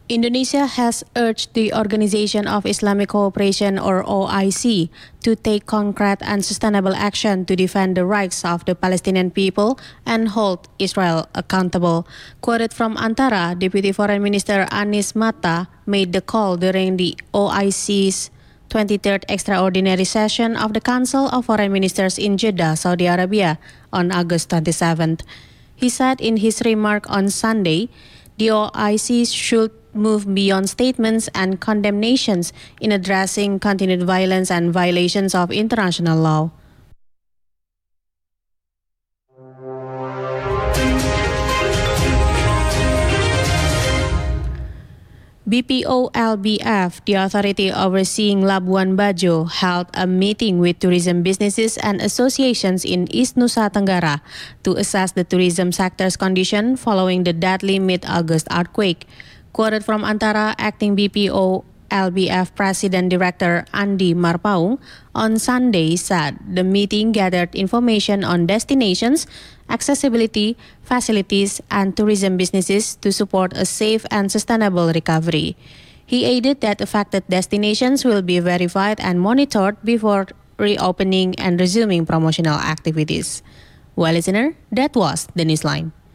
Indonesia has urged the Organization of Islamic Cooperation or OIC to take concrete and sustainable action to defend the rights of the Palestinian people and hold Israel accountable. Quoted from Antara, Deputy Foreign Minister Anis Mata made the call during the OIC's 23rd extraordinary session of the Council of Foreign Ministers in Jeddah, Saudi Arabia on August 27th. He said in his remark on Sunday, the OIC should move beyond statements and condemnations in addressing continued violence and violations of international law. BPO-LBF, the authority overseeing Labuan Bajo, held a meeting with tourism businesses and associations in East Nusa Tenggara to assess the tourism sector's condition following the deadly mid-August earthquake. Quoted from Antara, acting BPO-LBF President Director Andi Marpaung on Sunday said the meeting gathered information on destinations, accessibility, facilities, and tourism businesses to support a safe and sustainable recovery. He added that affected destinations will be verified and monitored before reopening and resuming promotional activities. Well, listener, that was the Newsline.